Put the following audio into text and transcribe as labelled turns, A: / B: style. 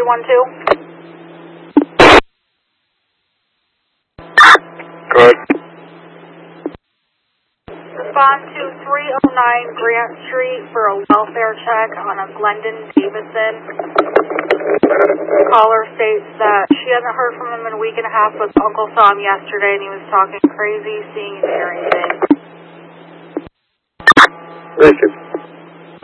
A: 312.
B: Good.
A: Respond to 309 Grant Street for a welfare check on a Glendon Davison. Caller states that she hasn't heard from him in a week and a half, but Uncle saw him yesterday and he was talking crazy, seeing and hearing things.
B: Thank you.